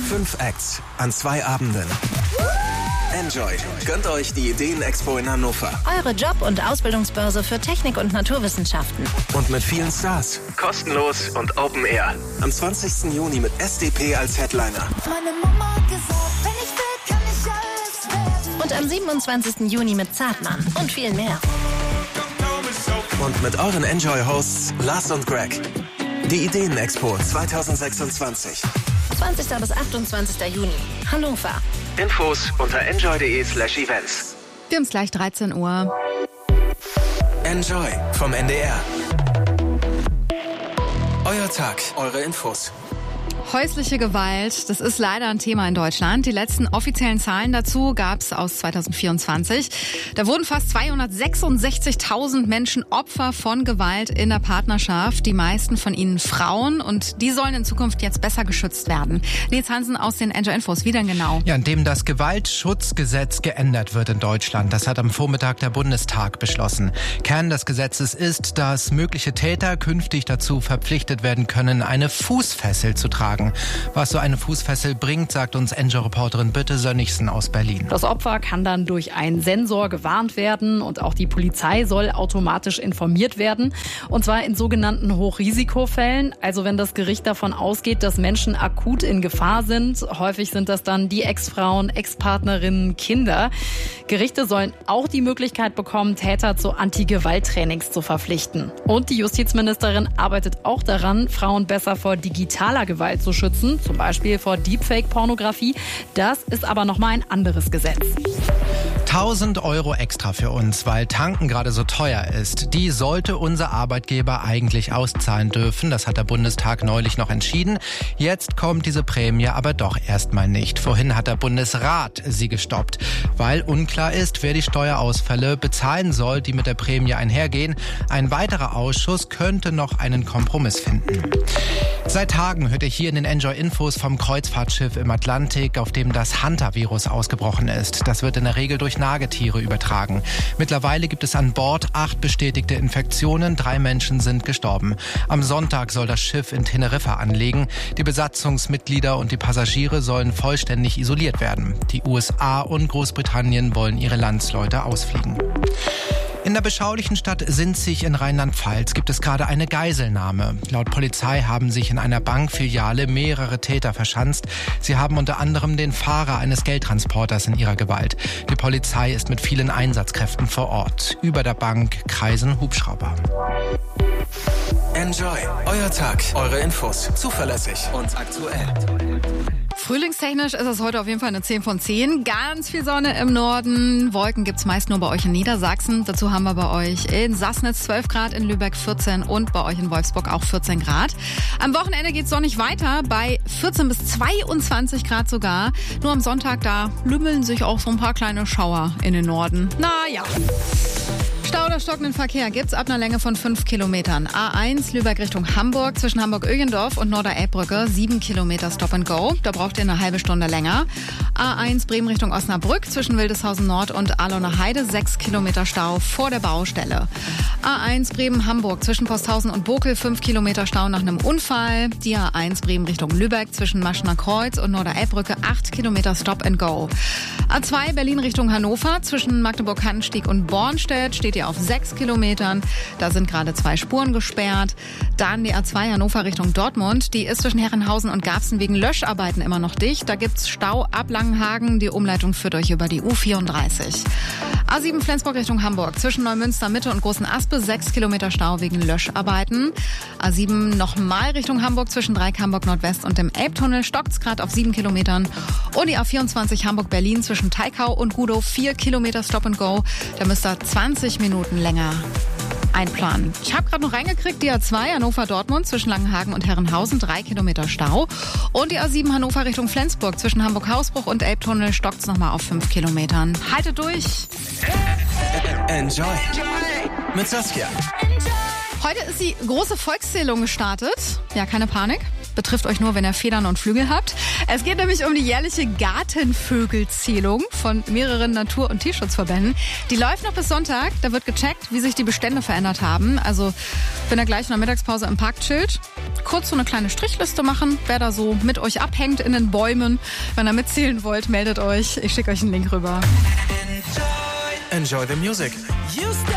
5 Acts an 2 Abenden. Enjoy. Gönnt euch die Ideen-Expo in Hannover. Eure Job- und Ausbildungsbörse für Technik und Naturwissenschaften. Und mit vielen Stars. Kostenlos und Open Air. Am 20. Juni mit SDP als Headliner. Meine Mama hat gesagt, wenn ich will, kann ich alles werden. Und am 27. Juni mit Zartmann und viel mehr. Und mit euren Enjoy-Hosts Lars und Greg. Die Ideen-Expo 2026. 20. bis 28. Juni. Hannover. Infos unter enjoy.de/events. Wir haben es gleich 13 Uhr. Enjoy vom NDR. Euer Tag, eure Infos. Häusliche Gewalt, das ist leider ein Thema in Deutschland. Die letzten offiziellen Zahlen dazu gab es aus 2024. Da wurden fast 266.000 Menschen Opfer von Gewalt in der Partnerschaft. Die meisten von ihnen Frauen. Und die sollen in Zukunft jetzt besser geschützt werden. Nils Hansen aus den Enjoy Infos. Wie denn genau? Ja, indem das Gewaltschutzgesetz geändert wird in Deutschland. Das hat am Vormittag der Bundestag beschlossen. Kern des Gesetzes ist, dass mögliche Täter künftig dazu verpflichtet werden können, eine Fußfessel zu tragen. Was so eine Fußfessel bringt, sagt uns Enjoy-Reporterin Birte Sönnigsen aus Berlin. Das Opfer kann dann durch einen Sensor gewarnt werden und auch die Polizei soll automatisch informiert werden. Und zwar in sogenannten Hochrisikofällen. Also wenn das Gericht davon ausgeht, dass Menschen akut in Gefahr sind. Häufig sind das dann die Ex-Frauen, Ex-Partnerinnen, Kinder. Gerichte sollen auch die Möglichkeit bekommen, Täter zu Anti-Gewalt-Trainings zu verpflichten. Und die Justizministerin arbeitet auch daran, Frauen besser vor digitaler Gewalt zu schützen, zum Beispiel vor Deepfake-Pornografie. Das ist aber nochmal ein anderes Gesetz. 1.000 € extra für uns, weil Tanken gerade so teuer ist. Die sollte unser Arbeitgeber eigentlich auszahlen dürfen. Das hat der Bundestag neulich noch entschieden. Jetzt kommt diese Prämie aber doch erstmal nicht. Vorhin hat der Bundesrat sie gestoppt, weil unklar ist, wer die Steuerausfälle bezahlen soll, die mit der Prämie einhergehen. Ein weiterer Ausschuss könnte noch einen Kompromiss finden. Seit Tagen hört ihr hier in den Enjoy-Infos vom Kreuzfahrtschiff im Atlantik, auf dem das Hanta-Virus ausgebrochen ist. Das wird in der Regel durch Nagetiere übertragen. Mittlerweile gibt es an Bord 8 bestätigte Infektionen, 3 Menschen sind gestorben. Am Sonntag soll das Schiff in Teneriffa anlegen. Die Besatzungsmitglieder und die Passagiere sollen vollständig isoliert werden. Die USA und Großbritannien wollen ihre Landsleute ausfliegen. In der beschaulichen Stadt Sinzig in Rheinland-Pfalz gibt es gerade eine Geiselnahme. Laut Polizei haben sich in einer Bankfiliale mehrere Täter verschanzt. Sie haben unter anderem den Fahrer eines Geldtransporters in ihrer Gewalt. Die Polizei ist mit vielen Einsatzkräften vor Ort. Über der Bank kreisen Hubschrauber. Enjoy, euer Tag, eure Infos. Zuverlässig und aktuell. Frühlingstechnisch ist es heute auf jeden Fall eine 10 von 10. Ganz viel Sonne im Norden. Wolken gibt's meist nur bei euch in Niedersachsen. Dazu haben wir bei euch in Sassnitz 12 Grad, in Lübeck 14 und bei euch in Wolfsburg auch 14 Grad. Am Wochenende geht's sonnig weiter, bei 14 bis 22 Grad sogar. Nur am Sonntag, da lümmeln sich auch so ein paar kleine Schauer in den Norden. Naja. Stau oder stockenden Verkehr gibt's ab einer Länge von 5 Kilometern. A1 Lübeck Richtung Hamburg zwischen Hamburg-Ögendorf und Norderelbbrücke 7 Kilometer Stop and Go. Da braucht ihr eine halbe Stunde länger. A1 Bremen Richtung Osnabrück zwischen Wildeshausen Nord und Ahlener Heide 6 Kilometer Stau vor der Baustelle. A1 Bremen-Hamburg zwischen Posthausen und Bokel 5 Kilometer Stau nach einem Unfall. Die A1 Bremen Richtung Lübeck zwischen Maschener Kreuz und Norderelbbrücke 8 Kilometer Stop and Go. A2 Berlin Richtung Hannover zwischen Magdeburg-Hannenstieg und Bornstedt steht ihr auf 6 Kilometern. Da sind gerade 2 Spuren gesperrt. Dann die A2 Hannover Richtung Dortmund. Die ist zwischen Herrenhausen und Garbsen wegen Löscharbeiten immer noch dicht. Da gibt's Stau ab Langenhagen. Die Umleitung führt euch über die U34. A7 Flensburg Richtung Hamburg zwischen Neumünster Mitte und Großen Aspe 6 Kilometer Stau wegen Löscharbeiten. A7 nochmal Richtung Hamburg zwischen Dreieck-Hamburg Nordwest und dem Elbtunnel stockt's gerade auf 7 Kilometern. Und die A24 Hamburg-Berlin zwischen Teikau und Gudow 4 Kilometer Stop and Go. Da müsst ihr 20 Minuten länger einplanen. Ich habe gerade noch reingekriegt, die A2 Hannover-Dortmund zwischen Langenhagen und Herrenhausen 3 Kilometer Stau. Und die A7 Hannover Richtung Flensburg zwischen Hamburg-Hausbruch und Elbtunnel stockt's nochmal auf 5 Kilometern. Haltet durch! Enjoy mit Saskia. Heute ist die große Volkszählung gestartet. Ja, keine Panik. betrifft euch nur, wenn ihr Federn und Flügel habt. Es geht nämlich um die jährliche Gartenvögelzählung von mehreren Natur- und Tierschutzverbänden. Die läuft noch bis Sonntag. Da wird gecheckt, wie sich die Bestände verändert haben. Also wenn ihr gleich in der Mittagspause im Park chillt, kurz so eine kleine Strichliste machen, wer da so mit euch abhängt in den Bäumen. Wenn ihr mitzählen wollt, meldet euch. Ich schicke euch einen Link rüber. Enjoy the music.